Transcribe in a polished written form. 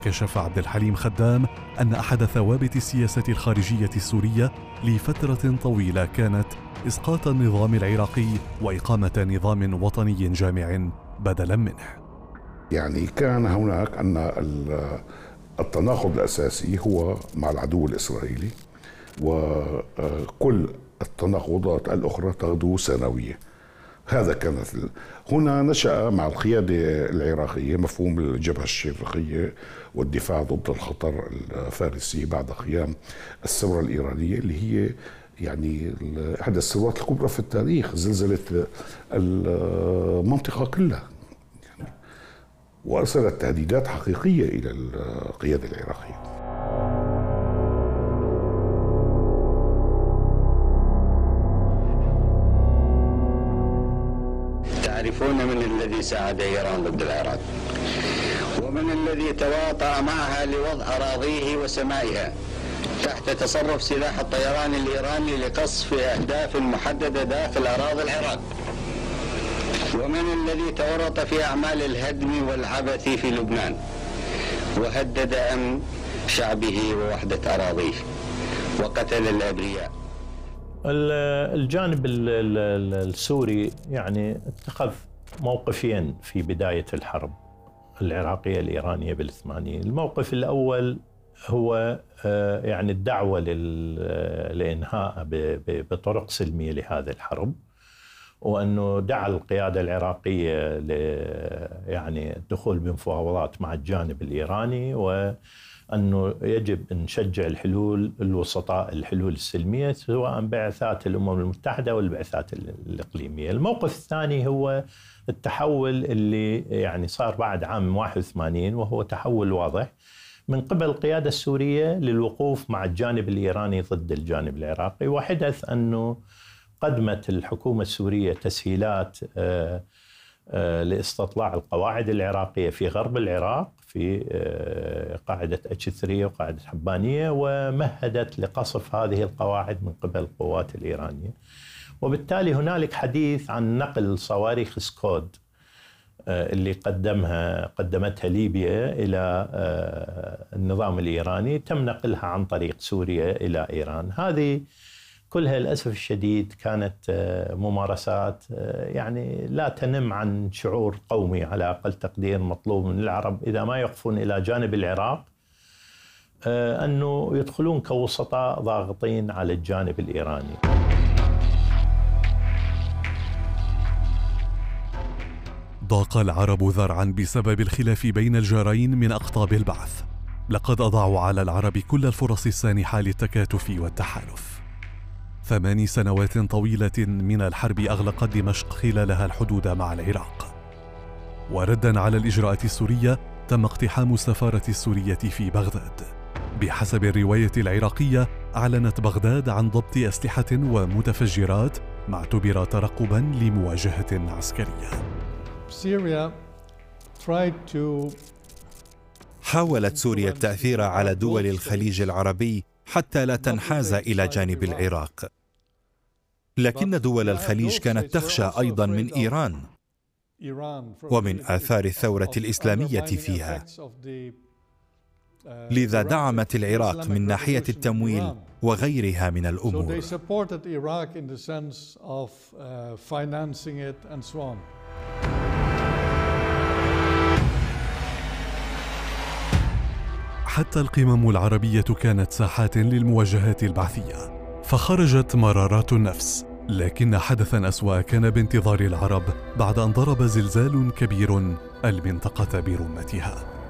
كشف عبد الحليم خدام أن أحد ثوابت السياسة الخارجية السورية لفترة طويلة كانت إسقاط النظام العراقي وإقامة نظام وطني جامع بدلا منه. يعني كان هناك أن التناقض الأساسي هو مع العدو الإسرائيلي، وكل التناقضات الأخرى تغدو ثانوية. هذا كانت هنا نشأ مع القيادة العراقية مفهوم الجبهة الشرقية والدفاع ضد الخطر الفارسي بعد قيام الثورة الإيرانية، اللي هي يعني إحدى الثورات الكبرى في التاريخ، زلزلت المنطقة كلها يعني، وأرسلت تهديدات حقيقية إلى القيادة العراقية. تعرفون من الذي ساعد إيران ضد العراق، ومن الذي تواطأ معها لوضع أراضيه وسمائها تحت تصرف سلاح الطيران الإيراني لقصف أهداف محددة داخل أراضي العراق، ومن الذي تورط في أعمال الهدم والعبث في لبنان وهدد أمن شعبه ووحدة أراضيه وقتل الأبرياء. الجانب السوري يعني اتخذ موقفين في بداية الحرب العراقية الإيرانية بالثمانين. الموقف الأول هو يعني الدعوة لإنهاء بطرق سلمية لهذه الحرب، وأنه دعا القيادة العراقية يعني الدخول بمفاوضات مع الجانب الإيراني، وأنه يجب أن نشجع الحلول الوسطاء، الحلول السلمية، سواء بعثات الأمم المتحدة والبعثات الإقليمية. الموقف الثاني هو التحول اللي يعني صار بعد عام 81، وهو تحول واضح من قبل القيادة السورية للوقوف مع الجانب الإيراني ضد الجانب العراقي. وحدث أنه قدمت الحكومة السورية تسهيلات لاستطلاع القواعد العراقية في غرب العراق، في قاعدة H3 وقاعدة حبانية، ومهدت لقصف هذه القواعد من قبل القوات الإيرانية. وبالتالي هنالك حديث عن نقل صواريخ سكود اللي قدمتها ليبيا إلى النظام الإيراني، تم نقلها عن طريق سوريا إلى إيران. هذه كلها للأسف الشديد كانت ممارسات يعني لا تنم عن شعور قومي على أقل تقدير مطلوب من العرب إذا ما يقفون إلى جانب العراق، أنه يدخلون كوسطاء ضاغطين على الجانب الإيراني. ضاق العرب ذرعا بسبب الخلاف بين الجارين من أقطاب البعث. لقد أضاعوا على العرب كل الفرص السانحة للتكاتف والتحالف. 8 سنوات طويلة من الحرب أغلقت دمشق خلالها الحدود مع العراق. وردا على الإجراءات السورية تم اقتحام السفارة السورية في بغداد. بحسب الرواية العراقية أعلنت بغداد عن ضبط أسلحة ومتفجرات ما اعتبر ترقبا لمواجهة عسكرية. حاولت سوريا التأثير على دول الخليج العربي حتى لا تنحاز إلى جانب العراق، لكن دول الخليج كانت تخشى أيضا من إيران ومن آثار الثورة الإسلامية فيها، لذا دعمت العراق من ناحية التمويل وغيرها من الأمور. حتى القمم العربية كانت ساحات للمواجهات البعثية، فخرجت مرارات النفس. لكن حدثا أسوأ كان بانتظار العرب بعد أن ضرب زلزال كبير المنطقة برمتها.